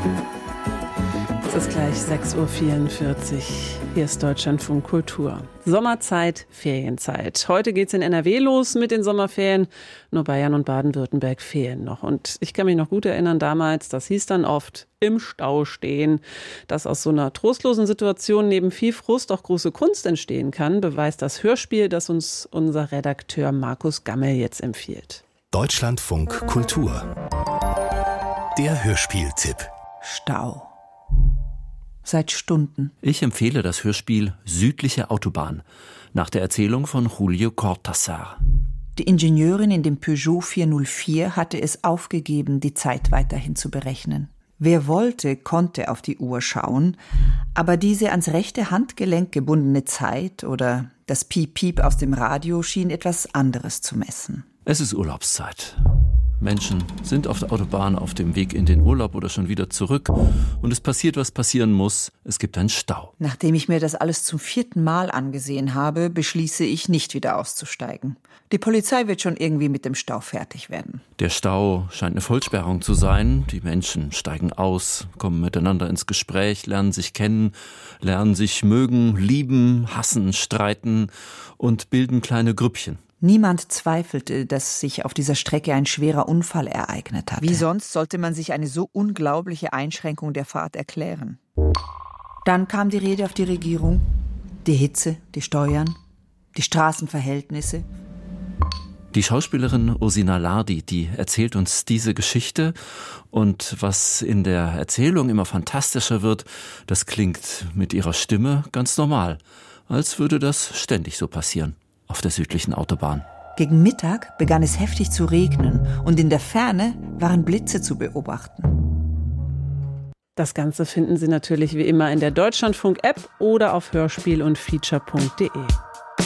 Es ist gleich 6.44 Uhr. Hier ist Deutschlandfunk Kultur. Sommerzeit, Ferienzeit. Heute geht's in NRW los mit den Sommerferien. Nur Bayern und Baden-Württemberg fehlen noch. Und ich kann mich noch gut erinnern damals, das hieß dann oft im Stau stehen. Dass aus so einer trostlosen Situation neben viel Frust auch große Kunst entstehen kann, beweist das Hörspiel, das uns unser Redakteur Markus Gammel jetzt empfiehlt. Deutschlandfunk Kultur. Der Hörspieltipp. Stau. Seit Stunden. Ich empfehle das Hörspiel Südliche Autobahn nach der Erzählung von Julio Cortázar. Die Ingenieurin in dem Peugeot 404 hatte es aufgegeben, die Zeit weiterhin zu berechnen. Wer wollte, konnte auf die Uhr schauen, aber diese ans rechte Handgelenk gebundene Zeit oder das Piep-Piep aus dem Radio schien etwas anderes zu messen. Es ist Urlaubszeit. Menschen sind auf der Autobahn auf dem Weg in den Urlaub oder schon wieder zurück. Und es passiert, was passieren muss. Es gibt einen Stau. Nachdem ich mir das alles zum 4. Mal angesehen habe, beschließe ich, nicht wieder auszusteigen. Die Polizei wird schon irgendwie mit dem Stau fertig werden. Der Stau scheint eine Vollsperrung zu sein. Die Menschen steigen aus, kommen miteinander ins Gespräch, lernen sich kennen, lernen sich mögen, lieben, hassen, streiten und bilden kleine Grüppchen. Niemand zweifelte, dass sich auf dieser Strecke ein schwerer Unfall ereignet hatte. Wie sonst sollte man sich eine so unglaubliche Einschränkung der Fahrt erklären? Dann kam die Rede auf die Regierung, die Hitze, die Steuern, die Straßenverhältnisse. Die Schauspielerin Ursina Lardi, die erzählt uns diese Geschichte. Und was in der Erzählung immer fantastischer wird, das klingt mit ihrer Stimme ganz normal. Als würde das ständig so passieren. Auf der südlichen Autobahn. Gegen Mittag begann es heftig zu regnen und in der Ferne waren Blitze zu beobachten. Das Ganze finden Sie natürlich wie immer in der Deutschlandfunk-App oder auf hörspiel- und feature.de.